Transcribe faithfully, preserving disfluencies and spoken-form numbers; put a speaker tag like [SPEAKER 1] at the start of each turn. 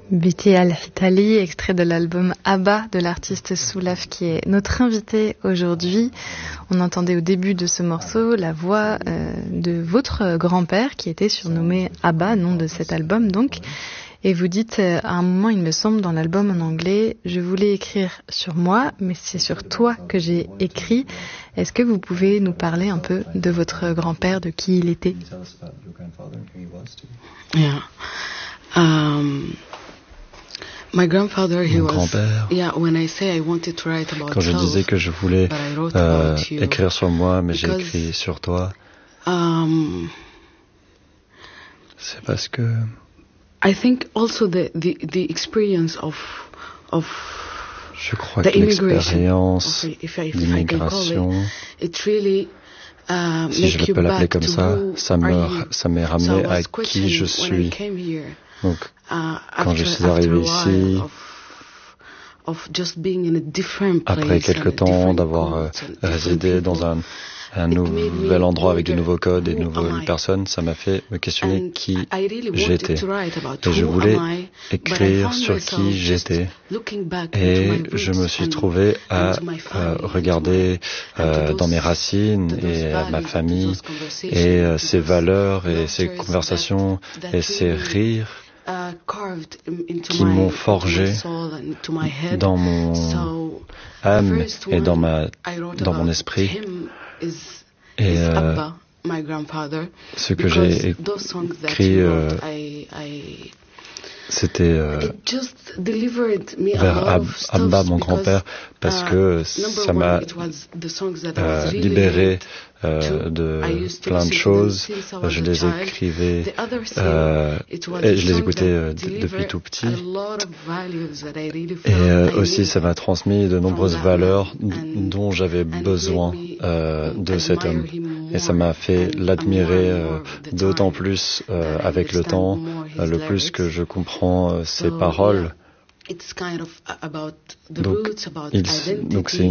[SPEAKER 1] Beti Al-Hitali, extrait de l'album Abba de l'artiste Soulaf qui est notre invité aujourd'hui. On entendait au début de ce morceau la voix euh, de votre grand-père qui était surnommé Abba, nom de cet album donc. Et vous dites euh, à un moment, il me semble, dans l'album en anglais, je voulais écrire sur moi, mais c'est sur toi que j'ai écrit. Est-ce que vous pouvez nous parler un peu de votre grand-père, de qui il était?
[SPEAKER 2] Yeah. Um... My grandfather, he
[SPEAKER 3] Mon
[SPEAKER 2] was,
[SPEAKER 3] grand-père,
[SPEAKER 2] yeah, when I say I wanted to write about
[SPEAKER 3] quand je disais que je voulais euh, écrire sur moi, mais j'ai écrit sur toi,
[SPEAKER 2] um,
[SPEAKER 3] c'est parce que
[SPEAKER 2] I think also the, the, the experience of, of
[SPEAKER 3] je crois que l'expérience d'immigration,
[SPEAKER 2] really, uh,
[SPEAKER 3] si je peux l'appeler comme ça, ça me, ça m'est ramené à qui je suis. Donc, quand je suis arrivé ici, après quelque temps d'avoir euh, résidé dans un, un nouvel endroit avec de nouveaux codes et de nouvelles personnes, ça m'a fait me questionner qui j'étais. Et je voulais écrire sur qui j'étais. Et je me suis trouvé à euh, regarder euh, dans mes racines et à ma famille et euh, ses valeurs et ses conversations et ses rires qui m'ont forgé dans mon âme et dans, ma, dans mon esprit. Et euh, ce que j'ai écrit, euh, c'était euh, vers Ab- Abba, mon grand-père, parce que ça m'a euh, libéré euh, de plein de choses. Je les écrivais euh, et je les écoutais euh, d- depuis tout petit. Et euh, aussi, ça m'a transmis de nombreuses valeurs d- dont j'avais besoin euh, de cet homme. Et ça m'a fait l'admirer euh, d'autant plus euh, avec le temps, euh, le plus que je comprends euh, ses paroles. Donc, il, donc c'est